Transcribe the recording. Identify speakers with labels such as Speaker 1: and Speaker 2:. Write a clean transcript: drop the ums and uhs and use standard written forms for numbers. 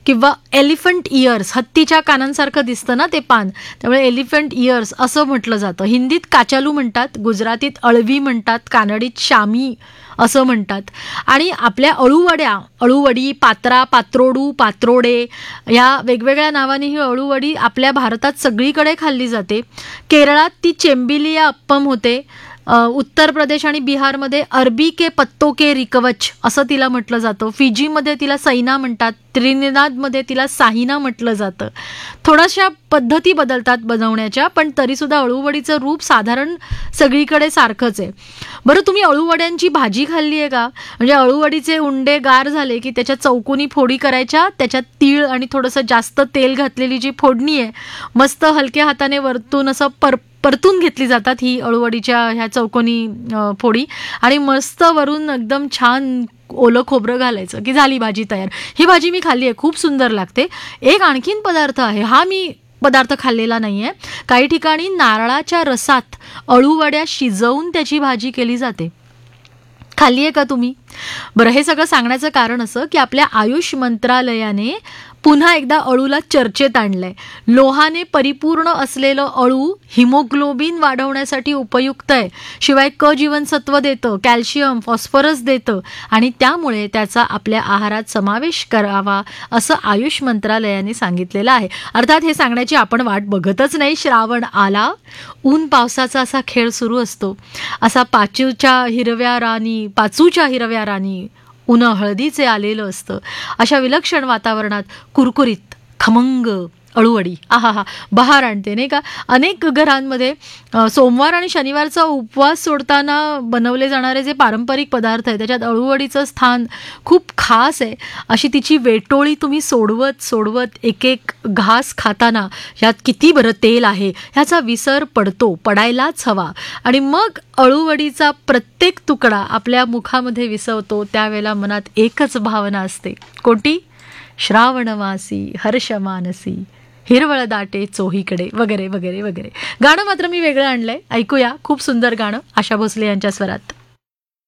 Speaker 1: किंवा elephant years, हत्तीच्या कानांसारखं दिसतं ना ते पान, त्यामुळे एलिफंट इयर्स असं म्हटलं जातं. हिंदीत काचालू म्हणतात, गुजरातीत अळवी म्हणतात, कानडीत शामी असं म्हणतात. आणि आपल्या अळूवड्या, अळूवडी, पात्रा, पात्रोडू, पात्रोडे या वेगवेगळ्या नावाने ही अळूवडी आपल्या भारतात सगळीकडे खाल्ली जाते. केरळात ती चेंबिलिया अप्पम होते. उत्तर प्रदेश आणि बिहारमध्ये अरबी के पत्तो के रिकवच असं तिला म्हटलं जातं. फिजीमध्ये तिला सैना म्हणतात. त्रिनिदादमध्ये तिला साहिना म्हटलं जातं. थोड्याशा पद्धती बदलतात बनवण्याच्या, पण तरीसुद्धा अळूवडीचं रूप साधारण सगळीकडे सारखंच आहे. बरं, तुम्ही अळूवड्यांची भाजी खाल्ली आहे का? म्हणजे अळूवडीचे उंडे गार झाले की त्याच्या चौकोनी फोडी करायच्या, त्याच्यात तीळ आणि थोडंसं जास्त तेल घातलेली जी फोडणी आहे, मस्त हलक्या हाताने वरतून असं परतून घेतली जातात ही अळूवडीच्या ह्या चौकोनी फोडी, आणि मस्त वरून एकदम छान ओलं खोबरं घालायचं की झाली भाजी तयार. ही भाजी मी खाल्ली आहे, खूप सुंदर लागते. एक आणखीन पदार्थ आहे, हा मी पदार्थ खाल्लेला नाही आहे. काही ठिकाणी नारळाच्या रसात अळूवड्या शिजवून त्याची भाजी केली जाते. खाल्ली आहे का तुम्ही? बरं, हे सगळं सांगण्याचं कारण असं की आपल्या आयुष मंत्रालयाने पुन्हा एकदा अळूला चर्चेत आणलंय. लोहाने परिपूर्ण असलेलं अळू हिमोग्लोबिन वाढवण्यासाठी उपयुक्त आहे. शिवाय क जीवनसत्व देतं, कॅल्शियम, फॉस्फरस देतं, आणि त्यामुळे त्याचा आपल्या आहारात समावेश करावा असं आयुष मंत्रालयाने सांगितलेलं आहे. अर्थात हे सांगण्याची आपण वाट बघतच नाही. श्रावण आला, ऊन पावसाचा असा खेळ सुरू असतो. असा पाचूच्या हिरव्या राणी ऊन हळदीचे आलेलं असतं. अशा विलक्षण वातावरणात कुरकुरीत खमंग अळूवडी आहा बहार आणते, नाही का? अनेक घरांमध्ये सोमवार आणि शनिवारचा उपवास सोडताना बनवले जाणारे जे पारंपरिक पदार्थ आहे त्याच्यात अळूवडीचं स्थान खूप खास आहे. अशी तिची वेटोळी तुम्ही सोडवत एक एक घास खाताना ह्यात किती बरं तेल आहे ह्याचा विसर पडायलाच हवा. आणि मग अळूवडीचा प्रत्येक तुकडा आपल्या मुखामध्ये विसवतो त्यावेळेला मनात एकच भावना असते. कोणती? श्रावणवासी हर्षमानसी हिरवळ दाटे चोहीकडे वगैरे वगैरे वगैरे. गाणं मात्र मी वेगळं आणलंय, ऐकूया. खूप सुंदर गाणं आशा भोसले यांच्या स्वरात.